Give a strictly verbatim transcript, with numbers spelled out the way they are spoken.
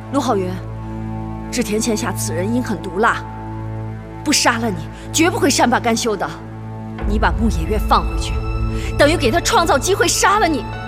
陆浩云，织田线下此人阴狠毒辣，不杀了你，绝不会善罢甘休的。你把牧野月放回去，等于给他创造机会杀了你。